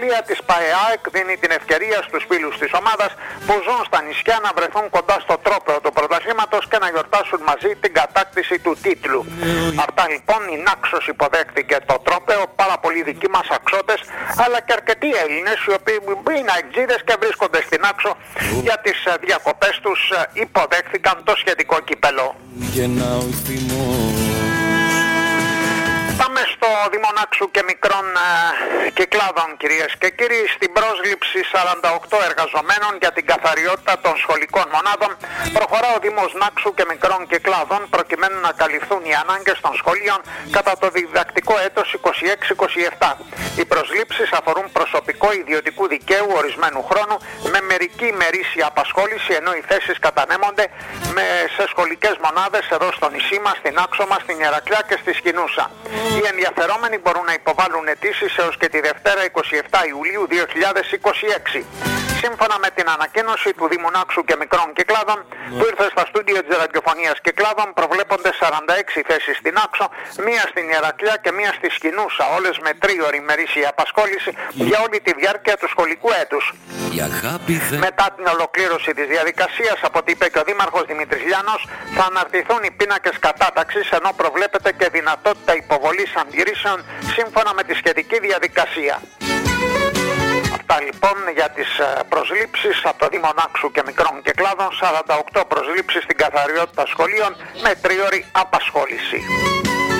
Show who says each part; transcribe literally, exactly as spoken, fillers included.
Speaker 1: Η της ΠΑΕΑΕΚ δίνει την ευκαιρία στους φίλους της ομάδας που ζουν στα νησιά να βρεθούν κοντά στο τρόπαιο του πρωταθλήματος και να γιορτάσουν μαζί την κατάκτηση του τίτλου. Αυτά λοιπόν, η Νάξος υποδέχτηκε το τρόπαιο, πάρα πολλοί δικοί μας αξώτες, αλλά και αρκετοί Έλληνες οι οποίοι είναι αεξίδες και βρίσκονται στην Νάξο για τις διακοπές τους, υποδέχθηκαν το σχετικό κύπελο. Πάμε στο Δήμο Νάξου και μικρών ε, κυκλάδων, κυρίες και κύριοι. Στην πρόσληψη σαράντα οκτώ εργαζομένων για την καθαριότητα των σχολικών μονάδων προχωρά ο Δήμος Νάξου και μικρών κυκλάδων προκειμένου να καλυφθούν οι ανάγκες των σχολείων κατά το διδακτικό έτος είκοσι έξι είκοσι επτά. Οι προσλήψεις αφορούν προσωπικό ιδιωτικού δικαίου ορισμένου χρόνου με μερική ημερήσια απασχόληση, ενώ οι θέσεις κατανέμονται με, σε σχολικές μονάδες εδώ στο νησί μας, στην Άξο μας, στην Ηρακλιά και στη Σκηνούσα. Οι ενδιαφερόμενοι μπορούν να υποβάλουν αιτήσεις έως και τη Δευτέρα εικοστή εβδόμη Ιουλίου δύο χιλιάδες είκοσι έξι. Σύμφωνα με την ανακοίνωση του Δήμου Νάξου και μικρών κυκλάδων που ήρθε στα στούντιο της ραδιοφωνίας Κυκλάδων, προβλέπονται σαράντα έξι θέσεις στην Άξο, μία στην Ηρακλιά και μία στη Σκηνούσα, όλες με τρίωρη ημερήσια απασχόληση για όλη τη διάρκεια του σχολικού έτους. Μετά την ολοκλήρωση της διαδικασίας, από ό,τι είπε και ο Δήμαρχος Δημήτρης Λιάνος, θα αναρτηθούν οι πίνακες κατάταξης, ενώ προβλέπεται και δυνατότητα υποβολής αντιρρήσεων σύμφωνα με τη σχετική διαδικασία. Αυτά λοιπόν για τις προσλήψεις από το Δήμο Νάξου και μικρών κυκλάδων, σαράντα οκτώ προσλήψεις στην καθαριότητα σχολείων με τρίωρη απασχόληση.